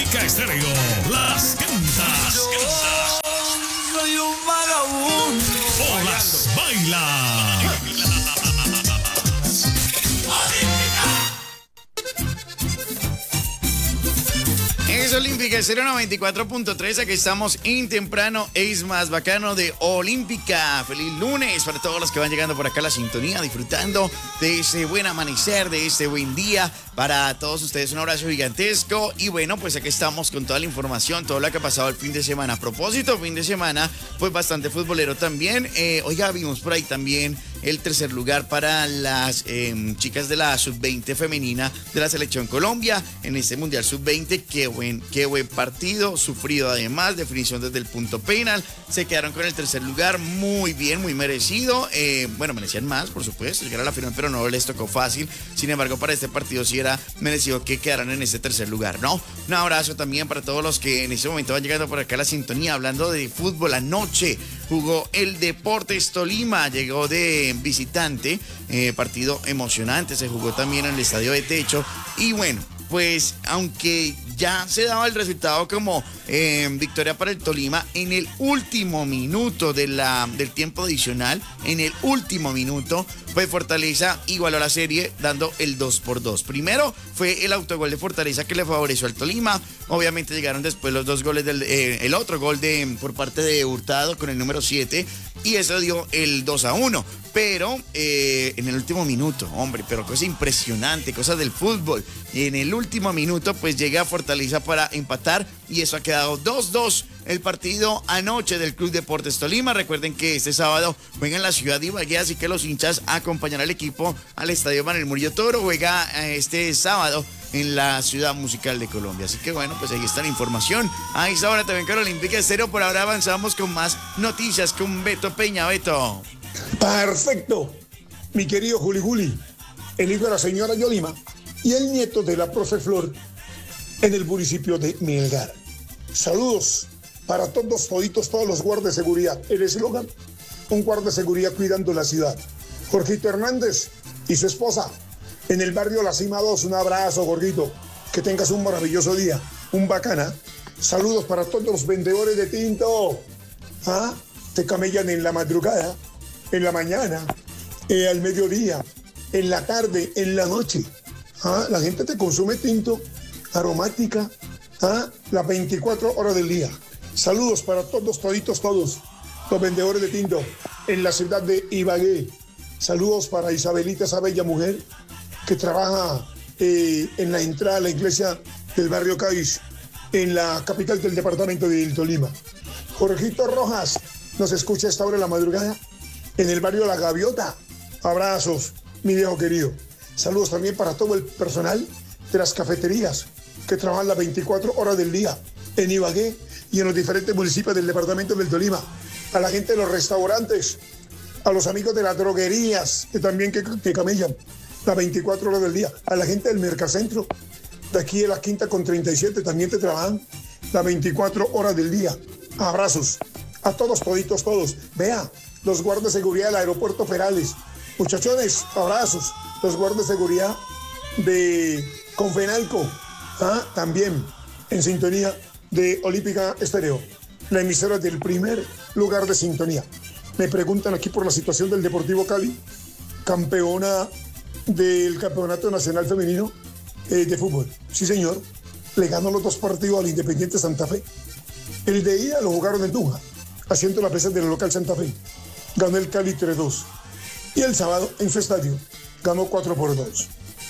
Olímpica Estéreo las canta. Soy un vagabundo. O las baila. Es Olímpica Estéreo 94.3, aquí estamos en temprano, es más bacano de Olímpica. Feliz lunes para todos los que van llegando por acá a la sintonía, disfrutando de este buen amanecer, de este buen día. Para todos ustedes un abrazo gigantesco y bueno, pues aquí estamos con toda la información, todo lo que ha pasado el fin de semana. A propósito, fin de semana, pues bastante futbolero también. Oiga, vimos por ahí también el tercer lugar para las chicas de la sub-20 femenina de la Selección Colombia en este Mundial sub-20. Qué buen partido, sufrido además, definición desde el punto penal. Se quedaron con el tercer lugar, muy bien, muy merecido. Bueno, merecían más, por supuesto, llegar a la final, pero no les tocó fácil. Sin embargo, para este partido sí era merecido que quedaran en este tercer lugar, ¿no? Un abrazo también para todos los que en este momento van llegando por acá a la sintonía. Hablando de fútbol, anoche jugó el Deportes Tolima, llegó de visitante, partido emocionante, se jugó también en el estadio de techo y bueno, pues aunque ya se daba el resultado como victoria para el Tolima en el último minuto del tiempo adicional, en el último minuto, pues Fortaleza igualó la serie dando el 2-2. Primero fue el autogol de Fortaleza que le favoreció al Tolima. Obviamente llegaron después los dos goles el otro gol por parte de Hurtado con el número 7 y eso dio el 2-1. Pero en el último minuto, hombre, pero cosa impresionante, cosa del fútbol. En el último minuto pues llega Fortaleza para empatar y eso ha quedado 2-2 el partido anoche del Club Deportes Tolima. Recuerden que este sábado juega en la ciudad de Ibagué, así que los hinchas acompañarán al equipo al estadio Manuel Murillo Toro. Juega este sábado en la ciudad musical de Colombia. Así que bueno, pues ahí está la información. A esta hora también con Olímpica Estéreo. Por ahora avanzamos con más noticias con Beto Peña. Beto. Perfecto, mi querido Juli, el hijo de la señora Yolima y el nieto de la profe Flor en el municipio de Melgar. Saludos para todos, todos los guardas de seguridad. El eslogan, un guarda de seguridad cuidando la ciudad. Jorgito Hernández y su esposa en el barrio La Cima 2. Un abrazo, Jorgito. Que tengas un maravilloso día, un bacana. Saludos para todos los vendedores de tinto. Te camellan en la madrugada, en la mañana, al mediodía, en la tarde, en la noche. La gente te consume tinto, aromática, las 24 horas del día. Saludos para todos, todos los vendedores de tinto en la ciudad de Ibagué. Saludos para Isabelita, esa bella mujer que trabaja en la entrada a la iglesia del barrio Cádiz, en la capital del departamento de Tolima. Jorgito Rojas nos escucha a esta hora de la madrugada en el barrio La Gaviota. Abrazos, mi viejo querido. Saludos también para todo el personal de las cafeterías que trabajan las 24 horas del día en Ibagué y en los diferentes municipios del departamento del Tolima. A la gente de los restaurantes, a los amigos de las droguerías que también que camellan las 24 horas del día. A la gente del Mercacentro, de aquí de la Quinta con 37, también te trabajan las 24 horas del día. Abrazos a todos, todos. Vea, los guardas de seguridad del aeropuerto Perales. Muchachones, abrazos. Los guardas de seguridad de Confenalco, también en sintonía de Olímpica Estéreo, la emisora del primer lugar de sintonía. Me preguntan aquí por la situación del Deportivo Cali, campeona del Campeonato Nacional Femenino de Fútbol. Sí, señor, le ganó los 2 partidos al Independiente Santa Fe. El de ida lo jugaron en Tunja, haciendo la pesa del local Santa Fe. Ganó el Cali 3-2. Y el sábado, en su estadio, ganó 4-2.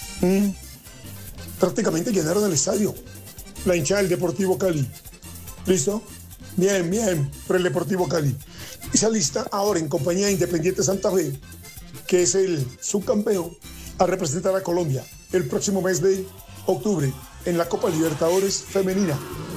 Prácticamente llenaron el estadio. La hinchada del Deportivo Cali. ¿Listo? Bien, por el Deportivo Cali. Esa lista ahora en compañía de Independiente Santa Fe, que es el subcampeón, a representar a Colombia el próximo mes de octubre en la Copa Libertadores Femenina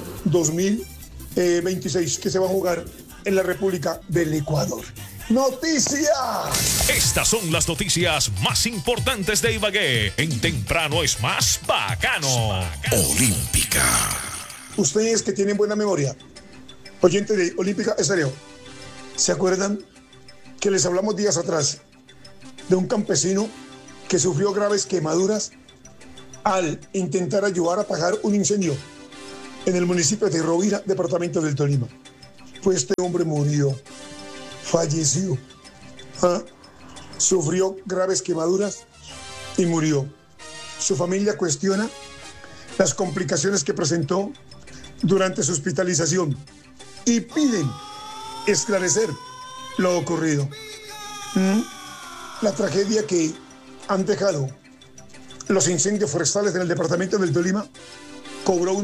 2026, que se va a jugar en la República del Ecuador. ¡Noticias! Estas son las noticias más importantes de Ibagué. En temprano es más bacano. Olímpica. Ustedes que tienen buena memoria, oyentes de Olímpica Estéreo, ¿se acuerdan que les hablamos días atrás de un campesino que sufrió graves quemaduras al intentar ayudar a apagar un incendio en el municipio de Rovira, departamento del Tolima. Pues este hombre murió, falleció, sufrió graves quemaduras y murió. Su familia cuestiona las complicaciones que presentó durante su hospitalización y piden esclarecer lo ocurrido. La tragedia que han dejado los incendios forestales en el departamento del Tolima cobró